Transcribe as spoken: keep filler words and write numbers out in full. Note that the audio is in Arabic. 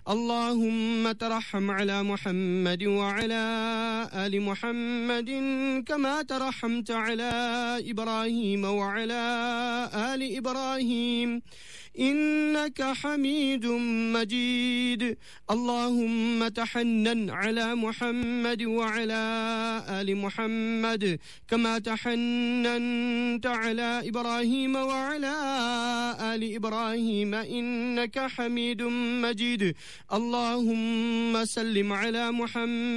اللهم ترحم على محمد وعلى آل محمد كما ترحمت على إبراهيم وعلى آل إبراهيم إنك حميد مجيد. اللهم تحنن على محمد وعلى آل محمد كما تحننت على إبراهيم وعلى آل إبراهيم إنك حميد مجيد. اللهم سلم على محمد